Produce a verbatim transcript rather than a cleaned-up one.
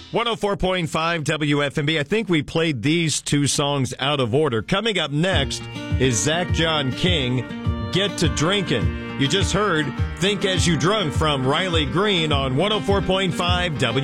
one oh four point five W F M B. I think we played these two songs out of order. Coming up next is Zach John King, Get to Drinkin'. You just heard Think As You Drunk from Riley Green on one oh four point five W F M B.